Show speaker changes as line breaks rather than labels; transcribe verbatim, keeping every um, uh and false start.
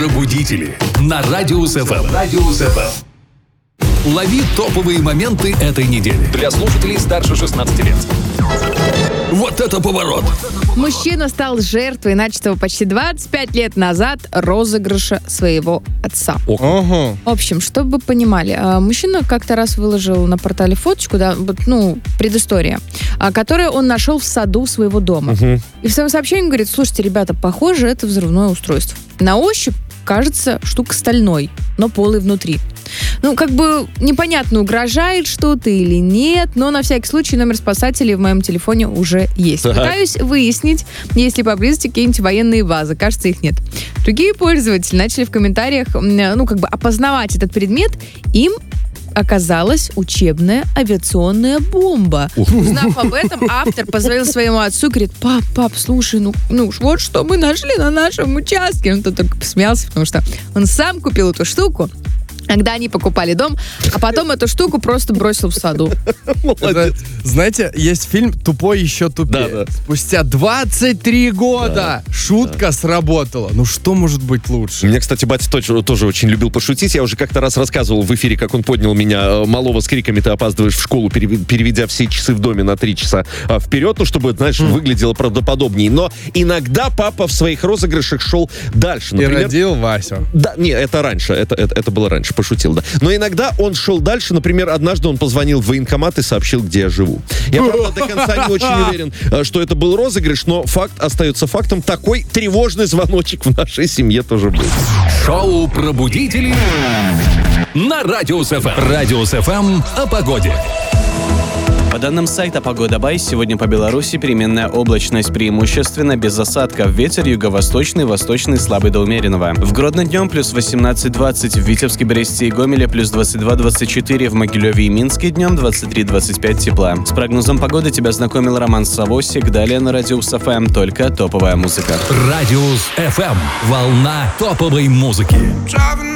Шоу-пробудители на Радиус эф эм. Радиус эф эм. Лови топовые моменты этой недели. Для слушателей старше шестнадцати лет. Вот это поворот!
Мужчина стал жертвой начатого почти двадцать пять лет назад розыгрыша своего отца.
Ого.
В общем, чтобы вы понимали, мужчина как-то раз выложил на портале фоточку, да, ну, предыстория, которую он нашел в саду своего дома.
Угу.
И в своем сообщении говорит: слушайте, ребята, похоже, это взрывное устройство. На ощупь кажется штука стальной, но полый внутри. Ну, как бы непонятно, угрожает что-то или нет, но на всякий случай номер спасателей в моем телефоне уже есть.
Так.
Пытаюсь выяснить, есть ли поблизости какие-нибудь военные базы. Кажется, их нет. Другие пользователи начали в комментариях, ну, как бы опознавать этот предмет. Им оказалась учебная авиационная бомба. Узнав об этом, автор позвонил своему отцу и говорит: пап, пап, слушай, ну, ну вот что мы нашли на нашем участке. Он тут только посмеялся, потому что он сам купил эту штуку, когда они покупали дом, а потом эту штуку просто бросил в саду.
Это, знаете, есть фильм «Тупой еще тупее».
Да, да.
Спустя двадцать три года
Да,
шутка
да.
сработала. Ну что может быть лучше?
Меня, кстати, батя тоже, тоже очень любил пошутить. Я уже как-то раз рассказывал в эфире, как он поднял меня, малого, с криками: ты опаздываешь в школу, переведя все часы в доме на три часа вперед, ну, чтобы, знаешь, mm. выглядело правдоподобнее. Но иногда папа в своих розыгрышах шел дальше. Например,
и родил Васю.
Да, не, это раньше, это, это, это было раньше, пошутил, да. Но иногда он шел дальше. Например, однажды он позвонил в военкомат и сообщил, где я живу. Я, правда, до конца не очень уверен, что это был розыгрыш, но факт остается фактом. Такой тревожный звоночек в нашей семье тоже был.
Шоу-пробудители на Радиус эф эм. Радиус эф эм о погоде.
По данным сайта «Погода Бай», сегодня по Беларуси переменная облачность, преимущественно без осадков. Ветер юго-восточный, восточный, слабый до умеренного. В Гродно днем плюс восемнадцать двадцать, в Витебске, Бресте и Гомеле плюс двадцать два двадцать четыре, в Могилеве и Минске днем двадцать три двадцать пять тепла. С прогнозом погоды тебя знакомил Роман Савосик. Далее на Радиус эф эм только топовая музыка.
Радиус эф эм. Волна топовой музыки.